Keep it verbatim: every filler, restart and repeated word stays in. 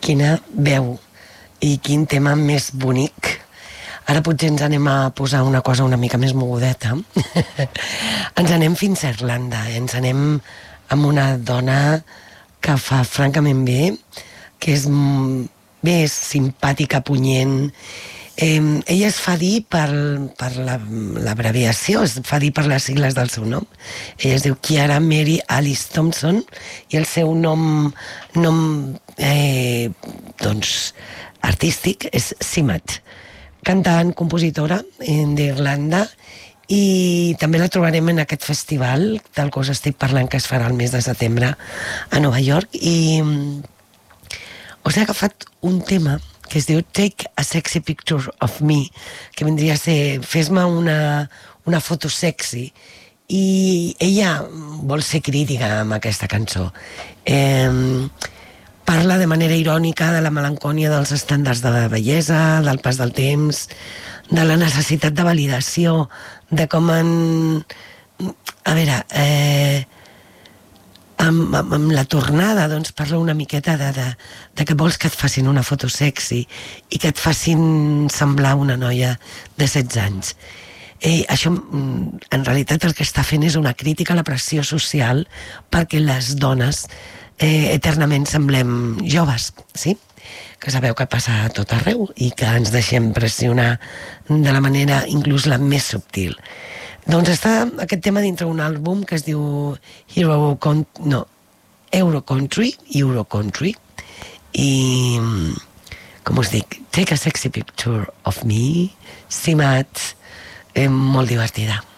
quina veu i quin tema més bonic. Ara potser ens anem a posar una cosa una mica més mogudeta. Ens anem fins a Irlanda, ens anem amb una dona que fa francament bé, que és bé, és simpàtica, punyent. Eh, ella es fa dir per, per l'abreviació, es fa dir per les sigles del seu nom. Ella es diu Chiara Mary Alice Thompson i el seu nom, nom eh, doncs, artístic és Simat. Cantant, compositora d'Irlanda, i també la trobarem en aquest festival del que us estic parlant, que es farà el mes de setembre a Nova York, i us he agafat un tema que es diu Take a Sexy Picture of Me, que vindria a ser fes-me una, una foto sexy, i ella vol ser crítica amb aquesta cançó. Eh, parla de manera irònica de la melancòlia dels estàndards de la bellesa, del pas del temps, de la necessitat de validació, de com en... A veure, eh, amb, amb, amb la tornada doncs parla una miqueta de, de, de que vols que et facin una foto sexy i que et facin semblar una noia de setze anys. Eh, això, en realitat, el que està fent és una crítica a la pressió social perquè les dones eh, eternament semblem joves, sí? Que sabeu que passa a tot arreu i que ens deixem pressionar de la manera inclús la més subtil. Doncs està aquest tema dintre un àlbum que es diu Hero Con... no, Euro Country, Euro Country, i, com us dic, Take a Sexy Picture of Me, Simat, eh, molt divertida.